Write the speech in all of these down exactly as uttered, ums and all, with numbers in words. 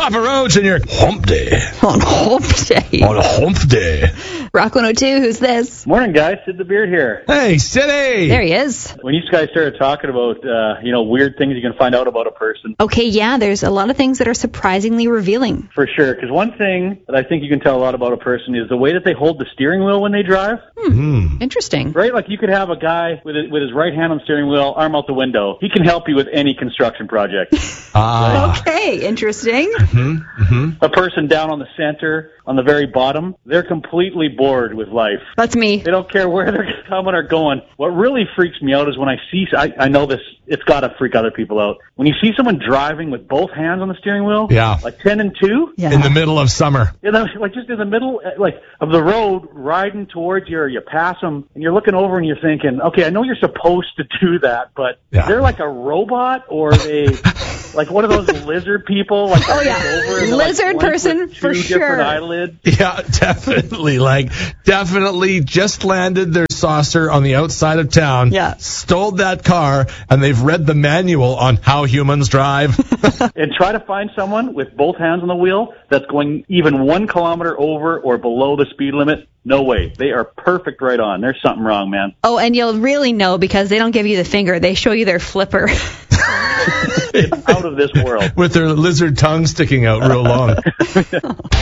Papa Roach and your hump day. On hump day. On a hump day. Rock one oh two, who's this? Morning, guys. Sid the Beard here. Hey, Sidney. There he is. When you guys started talking about, uh, you know, weird things you can find out about a person. Okay, yeah, there's a lot of things that are surprisingly revealing. For sure, because one thing that I think you can tell a lot about a person is the way that they hold the steering wheel when they drive. Hmm. Interesting. Right? Like you could have a guy with a, with his right hand on the steering wheel, arm out the window. He can help you with any construction project. Ah. Okay, interesting. Mm-hmm. Mm-hmm. A person down on the center, on the very bottom, they're completely bored with life. That's me. They don't care where they're coming or going. What really freaks me out is when I see, I, I know this, it's got to freak other people out. When you see someone driving with both hands on the steering wheel, Yeah. like ten and two, Yeah. In the middle of summer. you know, like just in the middle, like of the road, riding towards you, or you pass them, and you're looking over and you're thinking, okay, I know you're supposed to do that, but Yeah. they're like a robot, or they like one of those lizard people, like Oh, yeah. over and they're, Lizard like, blank person, with two for different sure. eyelids. Yeah, definitely. Like, definitely just landed their saucer on the outside of town. Yeah. Stole that car, and they've read the manual on how humans drive. And try to find someone with both hands on the wheel that's going even one kilometer over or below the speed limit. No way. They are perfect right on. There's something wrong, man. Oh, and you'll really know because they don't give you the finger. They show you their flipper. It's out of this world. With their lizard tongue sticking out real long.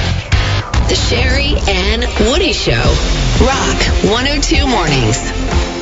The Sherry and Woody Show. Rock one oh two Mornings.